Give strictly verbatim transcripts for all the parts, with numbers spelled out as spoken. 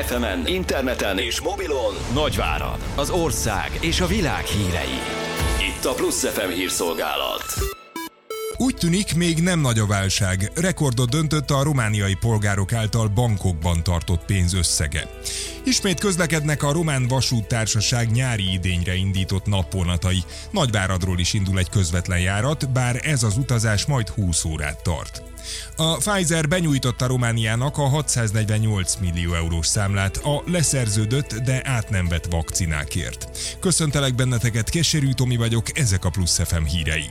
ef emen, interneten és mobilon Nagyvárad, az ország és a világ hírei. Itt a Plusz ef em hírszolgálat. Úgy tűnik, még nem nagy a válság. Rekordot döntött a romániai polgárok által bankokban tartott pénz összege. Ismét közlekednek a Román Vasúttársaság nyári idényre indított napvonatai. Nagyváradról is indul egy közvetlen járat, bár ez az utazás majd húsz órát tart. A Pfizer benyújtotta Romániának a hatszáznegyvennyolc millió eurós számlát a leszerződött, de át nem vett vakcinákért. Köszöntelek benneteket, Keserű Tomi vagyok, ezek a Plusz ef em hírei.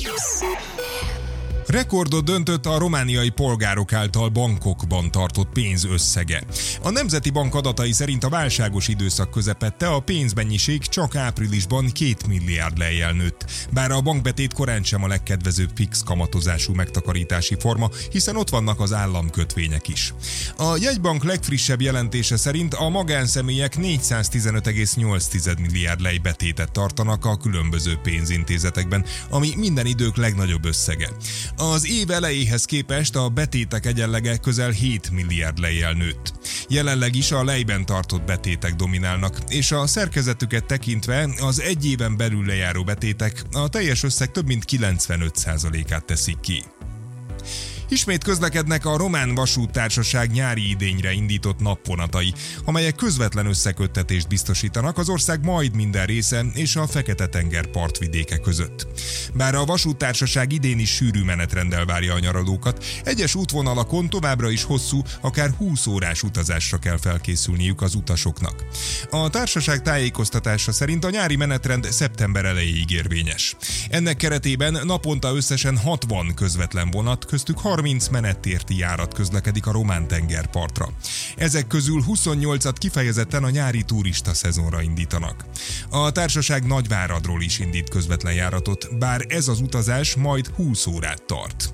Rekordot döntött a romániai polgárok által bankokban tartott pénz összege. A Nemzeti Bank adatai szerint a válságos időszak közepette a pénzmennyiség csak áprilisban két milliárd lejjel nőtt, bár a bankbetét korán sem a legkedvezőbb fix kamatozású megtakarítási forma, hiszen ott vannak az államkötvények is. A jegybank legfrissebb jelentése szerint a magánszemélyek négyszáztizenöt egész nyolc milliárd lej betétet tartanak a különböző pénzintézetekben, ami minden idők legnagyobb összege. Az év elejéhez képest a betétek egyenlege közel hét milliárd lejjel nőtt. Jelenleg is a lejben tartott betétek dominálnak, és a szerkezetüket tekintve az egy éven belül lejáró betétek a teljes összeg több mint kilencvenöt százalékát teszik ki. Ismét közlekednek a Román Vasúttársaság nyári idényre indított napvonatai, amelyek közvetlen összeköttetést biztosítanak az ország majd minden része és a Fekete-tenger partvidéke között. Bár a vasúttársaság idén is sűrű menetrenddel várja a nyaralókat, egyes útvonalakon továbbra is hosszú, akár húsz órás utazásra kell felkészülniük az utasoknak. A társaság tájékoztatása szerint a nyári menetrend szeptember elejéig érvényes. Ennek keretében naponta összesen hatvan közvetlen vonat, köztük harminc menettérti járat közlekedik a román tengerpartra. Ezek közül huszonnyolcat kifejezetten a nyári turista szezonra indítanak. A társaság Nagyváradról is indít közvetlen járatot, bár ez az utazás majd húsz órát tart.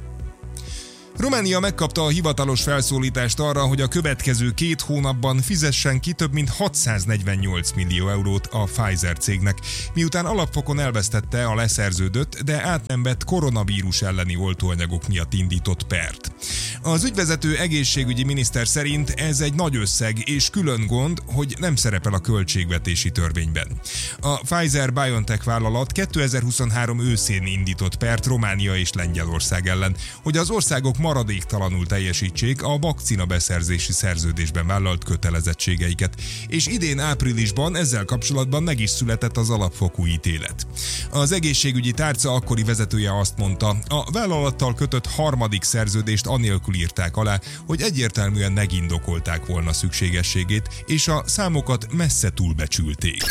Románia megkapta a hivatalos felszólítást arra, hogy a következő két hónapban fizessen ki több mint hatszáznegyvennyolc millió eurót a Pfizer cégnek, miután alapfokon elvesztette a leszerződött, de át nem vett koronavírus elleni oltóanyagok miatt indított pert. Az ügyvezető egészségügyi miniszter szerint ez egy nagy összeg és külön gond, hogy nem szerepel a költségvetési törvényben. A Pfizer-BioNTech vállalat kétezer-huszonhárom őszén indított pert Románia és Lengyelország ellen, hogy az országok maradéktalanul teljesítsék a vakcina beszerzési szerződésben vállalt kötelezettségeiket, és idén áprilisban ezzel kapcsolatban meg is született az alapfokú ítélet. Az egészségügyi tárca akkori vezetője azt mondta, a vállalattal kötött harmadik szerződést anélkül írták alá, hogy egyértelműen megindokolták volna szükségességét, és a számokat messze túlbecsülték.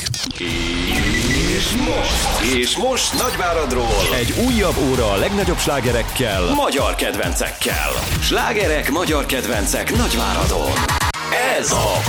És most, és most Nagyváradról egy újabb óra a legnagyobb slágerekkel, magyar kedvencekkel. Slágerek, magyar kedvencek Nagyváradon. Ez a